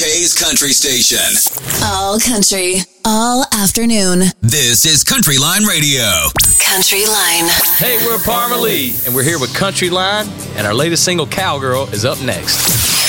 K's country station. All country, all afternoon. This is Country Line Radio. Country Line. Hey, we're Parma Lee, and we're here with Country Line, and our latest single, Cowgirl, is up next.